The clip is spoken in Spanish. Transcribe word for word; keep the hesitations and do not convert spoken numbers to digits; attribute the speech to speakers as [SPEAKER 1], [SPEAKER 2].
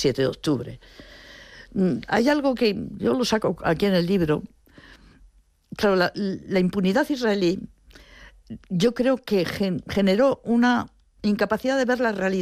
[SPEAKER 1] siete de octubre. Hay algo que yo lo saco aquí en el libro. Claro, la, la impunidad israelí yo creo que gen, generó una incapacidad de ver la realidad